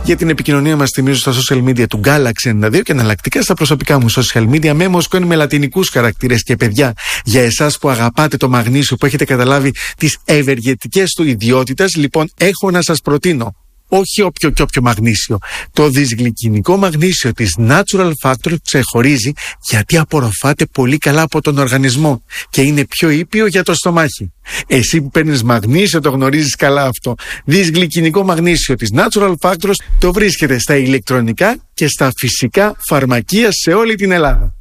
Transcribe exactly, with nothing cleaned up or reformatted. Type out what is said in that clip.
Για την επικοινωνία μας θυμίζω στα social media του Galaxy ενενήντα δύο και εναλλακτικά στα προσωπικά μου social media με Moscow με λατινικούς χαρακτήρες. Και παιδιά, για εσάς που αγαπάτε το μαγνήσιο, που έχετε καταλάβει τις ευεργετικές του ιδιότητες, λοιπόν έχω να σας προτείνω όχι όποιο και όποιο μαγνήσιο. Το δυσγλυκινικό μαγνήσιο της Natural Factor ξεχωρίζει γιατί απορροφάται πολύ καλά από τον οργανισμό και είναι πιο ήπιο για το στομάχι. Εσύ που παίρνεις μαγνήσιο το γνωρίζεις καλά αυτό. Δυσγλυκινικό μαγνήσιο της Natural Factor το βρίσκεται στα ηλεκτρονικά και στα φυσικά φαρμακεία σε όλη την Ελλάδα.